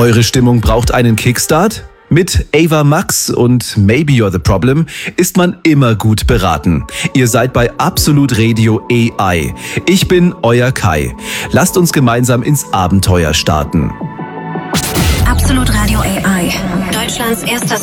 Eure Stimmung braucht einen Kickstart? Mit Ava Max und Maybe You're the Problem ist man immer gut beraten. Ihr seid bei Absolut Radio AI. Ich bin euer Kai. Lasst uns gemeinsam ins Abenteuer starten. Absolut Radio AI. Deutschlands erster